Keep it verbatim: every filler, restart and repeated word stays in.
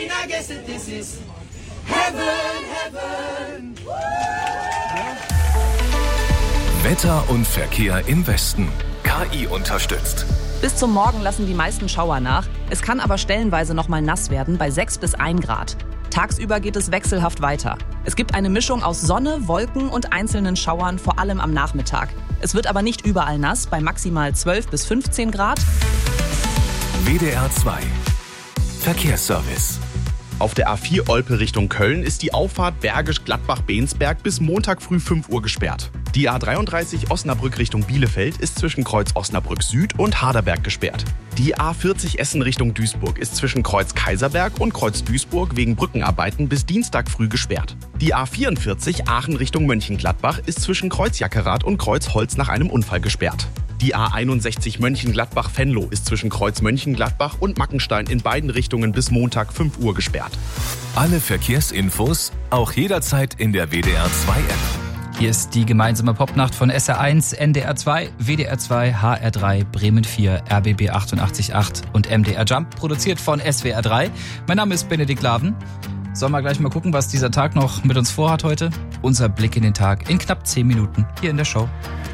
mean, I guess that this is heaven, heaven. Wetter und Verkehr im Westen. K I unterstützt. Bis zum Morgen lassen die meisten Schauer nach. Es kann aber stellenweise noch mal nass werden bei sechs bis ein Grad. Tagsüber geht es wechselhaft weiter. Es gibt eine Mischung aus Sonne, Wolken und einzelnen Schauern, vor allem am Nachmittag. Es wird aber nicht überall nass, bei maximal zwölf bis fünfzehn Grad. W D R zwei Verkehrsservice. Auf der A vier Olpe Richtung Köln ist die Auffahrt Bergisch-Gladbach-Bensberg bis Montag früh fünf Uhr gesperrt. Die A dreiunddreißig Osnabrück Richtung Bielefeld ist zwischen Kreuz Osnabrück Süd und Harderberg gesperrt. Die A vierzig Essen Richtung Duisburg ist zwischen Kreuz Kaiserberg und Kreuz Duisburg wegen Brückenarbeiten bis Dienstag früh gesperrt. Die A vierundvierzig Aachen Richtung Mönchengladbach ist zwischen Kreuz Jackerath und Kreuz Holz nach einem Unfall gesperrt. Die A einundsechzig Mönchengladbach-Venlo ist zwischen Kreuz Mönchengladbach und Mackenstein in beiden Richtungen bis Montag fünf Uhr gesperrt. Alle Verkehrsinfos auch jederzeit in der W D R zwei App. Hier ist die gemeinsame Popnacht von S R eins, N D R zwei, W D R zwei, H R drei, Bremen vier, R B B achtundachtzig Komma acht und M D R Jump, produziert von S W R drei. Mein Name ist Benedikt Laven. Sollen wir gleich mal gucken, was dieser Tag noch mit uns vorhat heute? Unser Blick in den Tag in knapp zehn Minuten hier in der Show.